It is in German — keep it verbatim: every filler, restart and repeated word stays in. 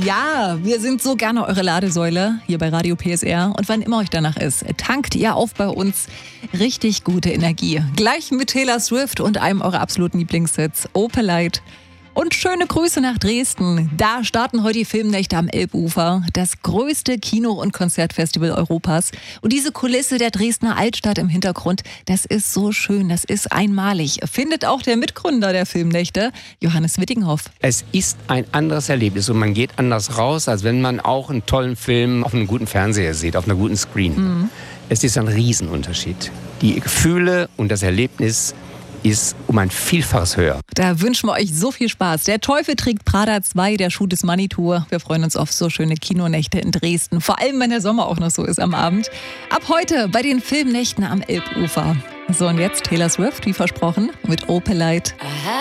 Ja, wir sind so gerne eure Ladesäule hier bei Radio P S R. Und wann immer euch danach ist, tankt ihr auf bei uns richtig gute Energie. Gleich mit Taylor Swift und einem eurer absoluten Lieblingshits, Opelite. Und schöne Grüße nach Dresden. Da starten heute die Filmnächte am Elbufer, das größte Kino- und Konzertfestival Europas. Und diese Kulisse der Dresdner Altstadt im Hintergrund, das ist so schön, das ist einmalig. Findet auch der Mitgründer der Filmnächte, Johannes Wittinghoff. Es ist ein anderes Erlebnis und man geht anders raus, als wenn man auch einen tollen Film auf einem guten Fernseher sieht, auf einer guten Screen. Mhm. Es ist ein Riesenunterschied. Die Gefühle und das Erlebnis ist um ein Vielfaches höher. Da wünschen wir euch so viel Spaß. Der Teufel trägt Prada zwei, der Schuh des Money-Tour. Wir freuen uns auf so schöne Kinonächte in Dresden. Vor allem, wenn der Sommer auch noch so ist am Abend. Ab heute bei den Filmnächten am Elbufer. So, und jetzt Taylor Swift, wie versprochen, mit Opelite.